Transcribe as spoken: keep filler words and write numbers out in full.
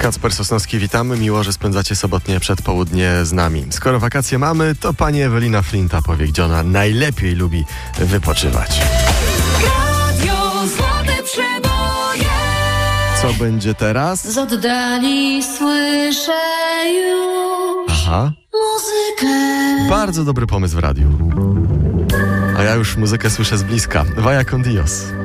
Kacper Sosnowski, witamy. Miło, że spędzacie sobotnie przedpołudnie z nami. Skoro wakacje mamy, to pani Ewelina Flinta powie, gdzie ona najlepiej lubi wypoczywać. Radio Złote Przeboje. Co będzie teraz? Z oddali słyszę już Aha. muzykę. Bardzo dobry pomysł w radiu. A ja już muzykę słyszę z bliska. Vaya con Dios.